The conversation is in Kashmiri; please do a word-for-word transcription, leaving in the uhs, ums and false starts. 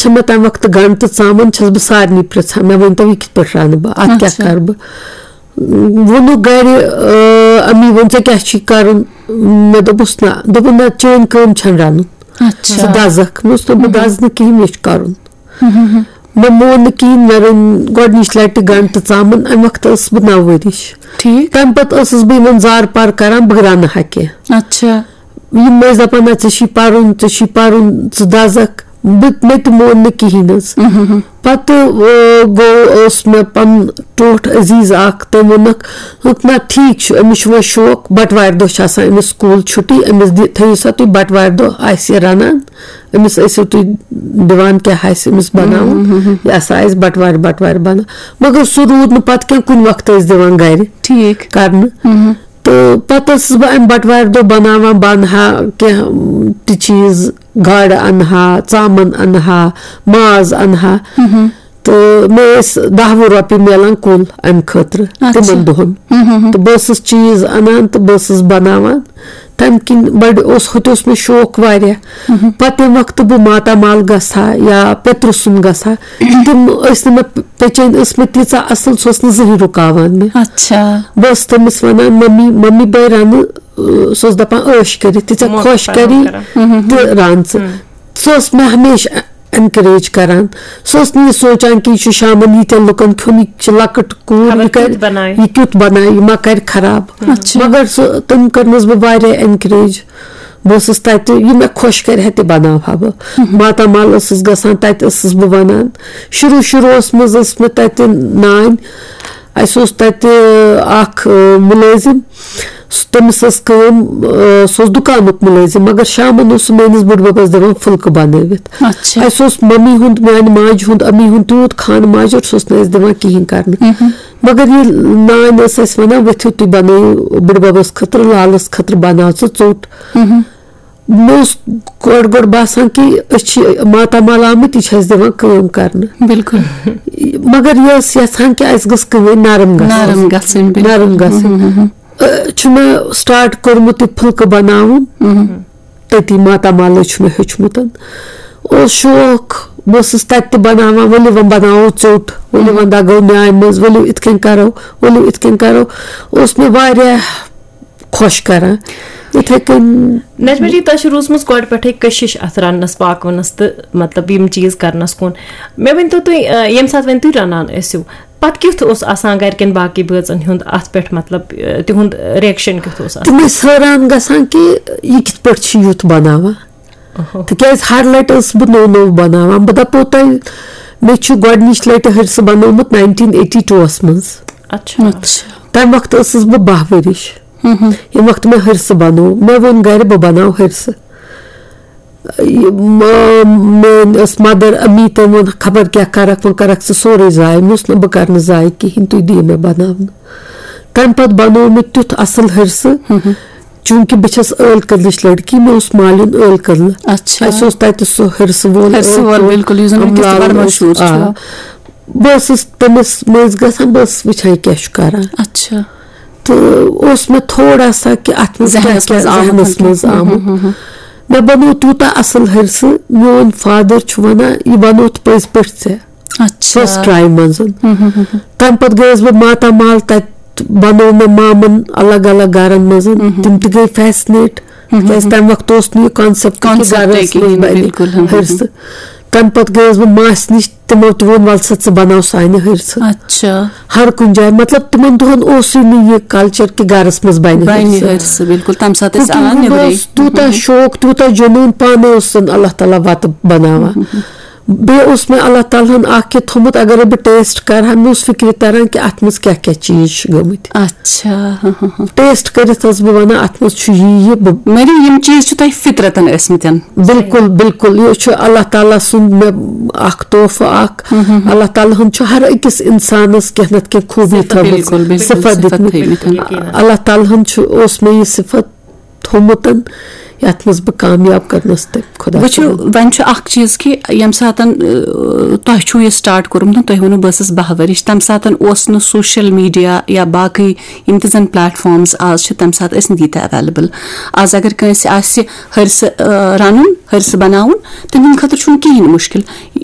छ मे तम वक्त गंड तो चामन छस बह सारे पृछान मे वन तो कित पे रान बह अत क्या कर बह वो गर अम्मी वो ऐ क्या कर मे दोपस ना दोपन ना चन कम छन रान सह दजक मे बह दज न कहें मे कर मे मोन न कहें मे रन गोडनिच लटि गंड तो चामन अम वक्त बह नौ वरिश तम पे बह इन जार पार कर बह रन हा कह यम दपान ना ऐ पर्न ऐ पर्न ज दजक मे तो मोन न कहें पत गो मे पन टोठ अजीज अख तम वोनक ना ठीक अमिस वो शौक बटवार दह अमिस स्कूल छुट्टी अमिस थो सा तुम बटवार दह आस रनान अमिस ऐसो तुम दिवान क्या आस अमिस बनावन यह हसा आस बटवार बटवार बना मगर सह रूद न पत क्या कुन वक्त दिवान गर ठीक कर तो पत बह अम बटवार दह बनावा बनहा क्या चीज गाड़ अनहा चामन अनहा माज अनहा तो मे दह वो रोपये मिलान कुल अम खतर तिमन दोहन तो बह चीज अनान तो बह बनावान तम किन बड़ होत मे शौक वारिया पत तम वक्त बह मातामाल गसा या पेत्र सुन गसा तम मे पेचन मे तीचा असल सह जही रुकावान मे बह तमिस वनान मम्मी मम्मी बह रन सह दपान ऐश कर तीचा खुश करी तो रान सह मे हमेशा एनकरेज करान सह नी सोचान कि यह शामन यीतन लुकन खुन यह लकट कूल यह क्युत बना यह मा कर खराब मगर तम करनस बह वारिया एनकरेज बह तत यह मे खुश कर तह बनावा बह मातामाल गसान तत बह वनान शुरू शुरू मज मे तत नान अस तत अख मुलाजिम तमिस सह दुकानुक मुलाजिम मगर शामन मेनिस बुड़बबस दिवान फुल्क बनवित अस मम्मी हुंद मान माज हुंद अम्मी हुंद तूत खान माजर सह न दिवान कहें कर मगर ये नान वन वथियो तुम बनू बुड़बबस खतर लालस खतर बनाव च चोट मे गोड़ गोड़ बासान कि मातामाल आमत यह दिवान कम कर बिल्कुल मगर यह यहान कि अस गस नरम नरम नरम गन मे स्टार्ट कोर्मुत फुल्क बनावन तती मातामाल मे हेचमुत शौक बह तत बनावा वलि वन बनावो चोट वलि वन दगो न्याय मज वलि इत करो वलि इत करो मे वारिया खुश करान इथे कन नजमा जी तह रोजम गोड़ पे कशिश अत रनस पाकवनस तो मतलब यम चीज करनस कुन मे वन तो तुम ये सात वन तुम रनान ऐसो पत क्युथ आसान गरकन बाकी बचन हुंद अत पे मतलब तिहुंद रिएक्शन क्युथ तुम हैरान गसान कि यह कित पे युथ बनावा तिक हर लट बह नो नो बनावान बह दपो तह मे गोडनिच लट हरस बनोमुत नाइनटीन एटी टूस मज तम वक्त बह बह वरिश ये वक्त मे हरस बनो मे वोन गर बह बनाव हरस मे मदर अम्मी तम वो खबर क्या करक वो करक सोरे जाय मुस न बह कर जाय कहें तुम दियो मे बनावन तम पे बनो मे तुथ असल हरस चूंकि बस ऐल कदलच लड़की मे मालिन ऐल कदल अस तत सह हरस वोल बह तमिस मे गसान बह वचान क्या करान तो मे थोड़ा सा कि अत जहनस मज आमुत मे बनो तूता असल हरस मोन फादर वन यह बनो पज पे फर्स्ट ट्राई मज तम पे गयस बह मातामाल तत बनो मे मामन अलग अलग गरन मज तम तह गई फैसिनेट तम वक्त यह कॉन्सेप्ट हरस तम पे गयस बह मास नश तमो तो वोन वल सा बनाव साने हरस हर कुन जाए मतलब तिमन दोहन यह कल्चर कि गरस मज बन तूता शौक तूता जुनून पाने अल्लाह ताला वत बनावा बे मे अल्लाह ताला अख थोमुत अगर बह टेस्ट कर मे फिक्र तरह कि अत मज क्या क्या चीज गमत टेस्ट कर बह वन अत मज यम चीज फितरतन बिल्कुल बिल्कुल यह अल्लाह ताला सुंद अख तोहफा अख अल्लाह ताला हुंद हर अकिस इंसानस कह नत कह खूबी थोमुत सिफत दितमत अल्लाह ताला हुंद मे यह सिफत थोमुतन यथ मज बह कामयाब करनस तक खुदा वन चीज कि यम सात तुह यह स्टार्ट कोर्मुत तुह वो बस बह वरिश तम सात सोशल मीडिया या बाकी यम तन प्लेटफॉर्म्स आज तम सात तीत अवेलेबल आज अगर कंस हरस रन हरस बनावन तम खतर कहें मुश्किल